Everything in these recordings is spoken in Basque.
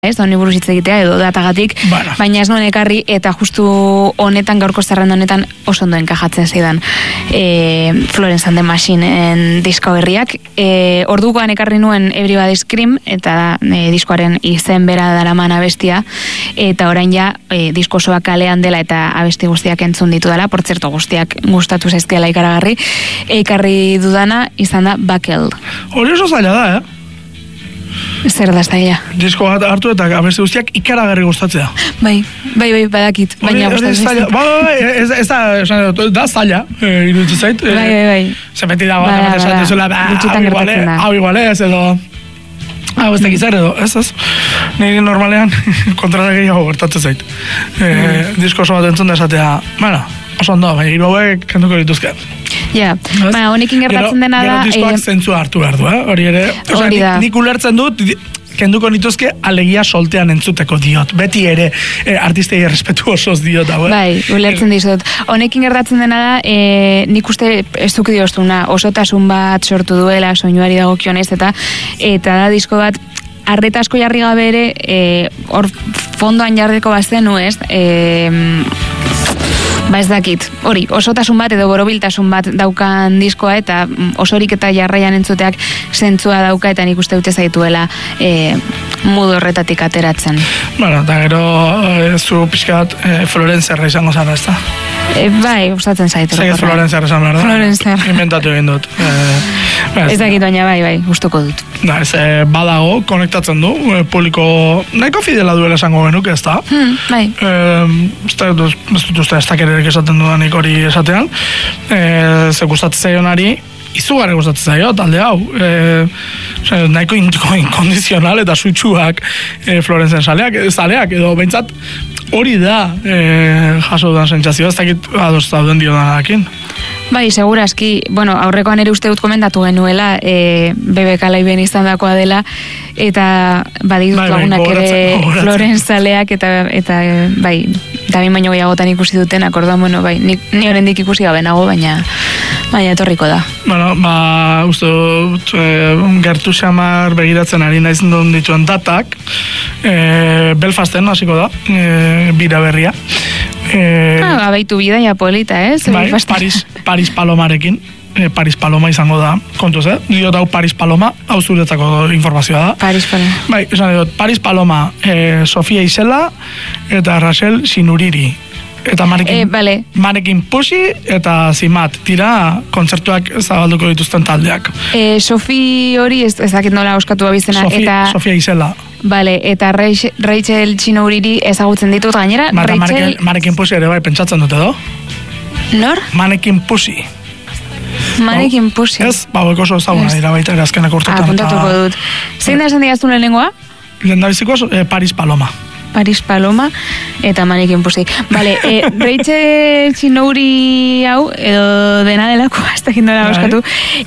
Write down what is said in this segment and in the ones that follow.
ez, honi buruz hitz egitea edo datagatik, baina ez nuen ekarri eta justu honetan, gaurko zerrenda honetan oso ondo enkajatzen zeidan Florence and the Machineen disko berriak. Ordukoan ekarri nuen Everybody Scream eta diskoaren izen bera daraman abestia, eta orain ja disko osoa kalean dela eta abesti guztiak entzun ditu dela, por zerto guztiak gustatu zaizkiela ikaragarri, ekarri dudana izan da Buckle. Hori oso zaila da, Zer da zaila? Disko bat hartu eta abesti guztiak ikaragarri gustatzea. Bai, badakit, baina gustatzen zait. Da zaila, iruditzen zait. Bai. Zemeti dago, esaten zuela, hau igualez, edo... Hau ez dakizar edo, ez. Niri normalean kontrara gehiago gertatzen zait. Disko oso bat entzun da esatea, oso ondo, baina hiru hauek kenduko dituzke. Ja, honekin gertatzen dena da... Gero diskoak zentzua hartu behar du, hori ere. Nik ulertzen dut, kenduko nituzke alegia soltean entzuteko diot. Beti ere artistei errespetu osoz diot. Bai, ulertzen dizut. Honekin gertatzen dena da, nik uste ez duk dioztuna, osotasun bat sortu duela, soinuari dagokionez, eta da disko bat, arreta asko jarri gabe ere, hor fondoan jarriko bazenu, ez? Ez dakit, hori, osotasun bat edo borobiltasun bat daukan diskoa eta osorik eta jarraian entzuteak zentzua dauka eta nik uste dute zaituela modu horretatik ateratzen. Eta gero zu pixkat Florence erra izango zara, ez da? Bai, gustatzen zaitu. Zait Florence erra izan behar da? Florence erra. Inventatu egin dut. Ez dakit, baina bai, gustuko dut. Badago, konektatzen du, publiko nahiko fidela duela esango genuke, ez da? Bai. Ez dut uste ez dakererek esaten dudanik hori esatean. Ze gustatzen zaionari, izugarri gustatzen zaio, talde hau. Nahiko inkondizional eta suitsuak Florenzen zaleak, edo behintzat hori da jaso dudan sentsazioa, ez dakit ados dauden diodanakin. Bai, segurazki, aurrekoan ere uste dut komentatu genuela, BBK Liveen izan dakoa dela, eta baditut lagunak ere Florence zaleak, eta bai, Damin baino gehiagotan ikusi duten, akordan, bai, ni horrendik ikusi gabe nago, baina etorriko da. Uste dut, gertu xamar begiratzen ari naiz duen dituen datak, Belfasten hasiko da, bira berria. Abaitu bidaia polita, ez? Bai, Paris Palomarekin. Paris Paloma izango da, kontuz, diot hau Paris Paloma, hau zuretzako informazioa da. Paris Paloma. Bai, esan diot, Paris Paloma, Sofia Isela eta Rachel Sinuriri. Eta Manekin Pussy eta Zimat dira kontzertuak zabalduko dituzten taldeak. Sofi hori ez dakit nola oskatu abizena. Sofia Isela. Bale, eta Rachel Sinuriri ezagutzen ditut gainera. Manekin Pussy ere bai pentsatzen dute edo? Nor? Manekin Pussy. Manekin Pussy. Ez, baueko oso ezaguna dira baita ere azkenak urtetan. Apuntatuko dut. Zein da esan digaztun lehenengoa? Lehendabiziko Paris Paloma. Paris Paloma eta Manekin Pussy. Bale, Rachel Sinuri hau, edo dena delako, ez dakit nola oskatu,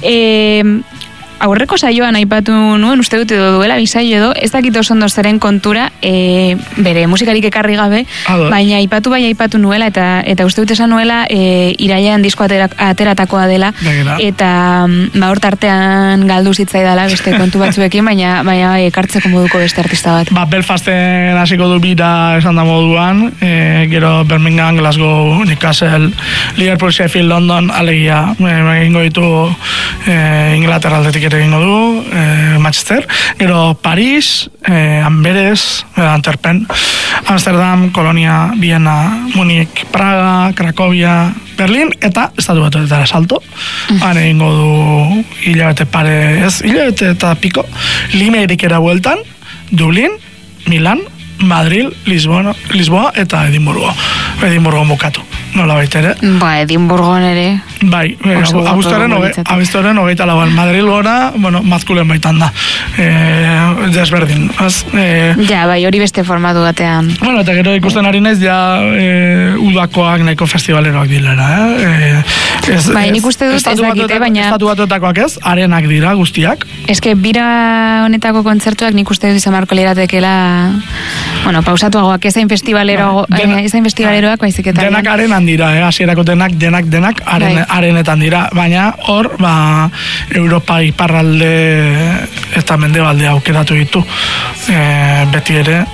aurreko saioan aipatu nuen, uste dut edo duela bisaio edo, ez dakit oso ondo zeren kontura, bere musikarik ekarri gabe, baina aipatu nuela, eta uste dut esan nuela, irailean disko ateratakoa dela, eta hor tartean galdu zitzaidala beste kontu batzuekin, baina ekartzeko moduko beste artista bat. Belfasten hasiko du bira esan da moduan, gero Birmingham, Glasgow, Newcastle, Liverpool, Sheffield, London, alegia, egingo ditu Inglaterra aldetik egingo du, Manchester, gero Paris, Amberes, Antwerpen, Amsterdam, Kolonia, Viena, Munich, Praga, Cracovia, Berlin, eta Estatu Batuetara salto. Han egingo du hilabete eta piko, Limerikera bueltan, Dublin, Milan, Madrid, Lisboa eta Edimburgo bukatu. Nola baita ere? Edimburgoan ere. Bai, abuztuaren 24an. Madrid gora, mazkulen baitan da. Desberdin. Ja, bai, hori beste formatu batean. Eta gero ikusten ari naiz, udakoak nahiko festivaleraak dilera. Bai, nik uste dut ez dakite, baina... Estatu Batuetakoak ez, arenak dira guztiak. Bira honetako kontzertuak nik uste dut izan marko liratekela Bueno, pausatuagoak ezain festivaleroak baizik eta. Denak arenan dira, hasierako denak arenetan dira, baina hor, Europa iparralde eta mendebalde aukeratu ditu, beti ere